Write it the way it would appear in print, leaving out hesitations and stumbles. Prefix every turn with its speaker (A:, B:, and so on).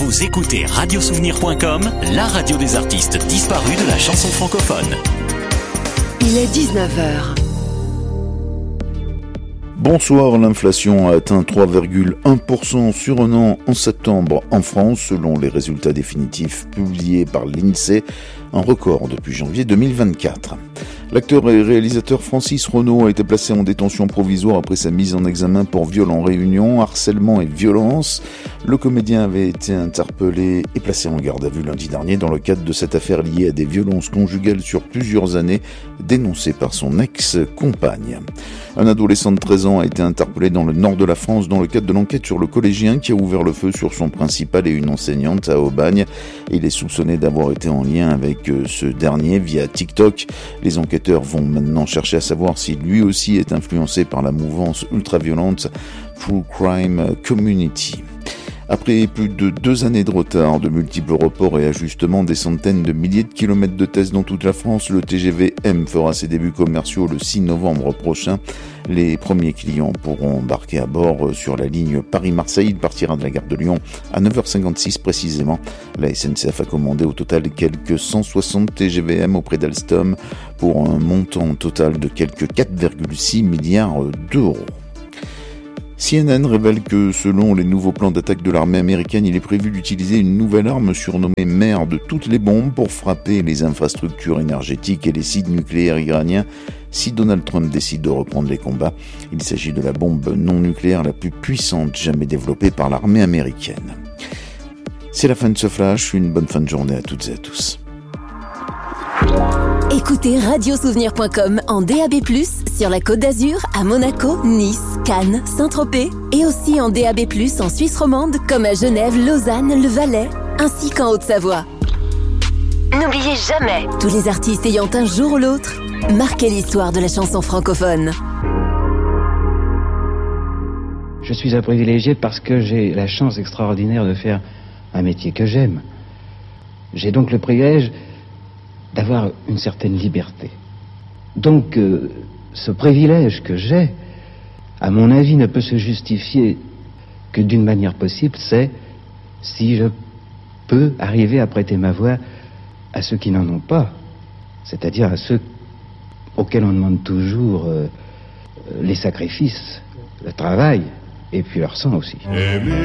A: Vous écoutez radiosouvenir.com, la radio des artistes disparus de la chanson francophone.
B: Il est 19h.
C: Bonsoir, l'inflation a atteint 3,1% sur un an en septembre en France, selon les résultats définitifs publiés par l'INSEE, un record depuis janvier 2024. L'acteur et réalisateur Francis Renaud a été placé en détention provisoire après sa mise en examen pour viol en réunion, harcèlement et violence. Le comédien avait été interpellé et placé en garde à vue lundi dernier dans le cadre de cette affaire liée à des violences conjugales sur plusieurs années dénoncées par son ex-compagne. Un adolescent de 13 ans a été interpellé dans le nord de la France dans le cadre de l'enquête sur le collégien qui a ouvert le feu sur son principal et une enseignante à Aubagne. Il est soupçonné d'avoir été en lien avec ce dernier via TikTok. Les enquêteurs vont maintenant chercher à savoir si lui aussi est influencé par la mouvance ultra-violente True Crime Community. Après plus de 2 années de retard, de multiples reports et ajustements, des centaines de milliers de kilomètres de tests dans toute la France, le TGV M fera ses débuts commerciaux le 6 novembre prochain. Les premiers clients pourront embarquer à bord sur la ligne Paris-Marseille. Il partira de la gare de Lyon à 9h56 précisément. La SNCF a commandé au total quelques 160 TGV M auprès d'Alstom pour un montant total de quelques 4,6 milliards d'euros. CNN révèle que selon les nouveaux plans d'attaque de l'armée américaine, il est prévu d'utiliser une nouvelle arme surnommée mère de toutes les bombes pour frapper les infrastructures énergétiques et les sites nucléaires iraniens si Donald Trump décide de reprendre les combats. Il s'agit de la bombe non nucléaire la plus puissante jamais développée par l'armée américaine. C'est la fin de ce flash, une bonne fin de journée à toutes et à tous.
B: Écoutez radiosouvenir.com en DAB+, sur la Côte d'Azur, à Monaco, Nice, Cannes, Saint-Tropez, et aussi en DAB+, en Suisse romande, comme à Genève, Lausanne, le Valais, ainsi qu'en Haute-Savoie. N'oubliez jamais, tous les artistes ayant un jour ou l'autre marqué l'histoire de la chanson francophone.
D: Je suis un privilégié parce que j'ai la chance extraordinaire de faire un métier que j'aime. J'ai donc le privilège d'avoir une certaine liberté. Donc, ce privilège que j'ai, à mon avis, ne peut se justifier que d'une manière possible, c'est si je peux arriver à prêter ma voix à ceux qui n'en ont pas, c'est-à-dire à ceux auxquels on demande toujours les sacrifices, le travail, et puis leur sang aussi.